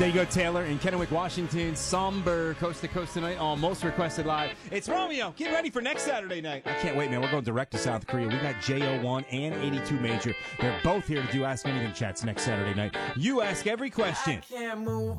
There you go, Taylor in Kennewick, Washington. Somber coast to coast tonight on Most Requested Live. It's Romeo. Get ready for next Saturday night. I can't wait, man. We're going direct to South Korea. We got JO1 and 82 Major. They're both here to do Ask Anything chats next Saturday night. You ask every question. I can't move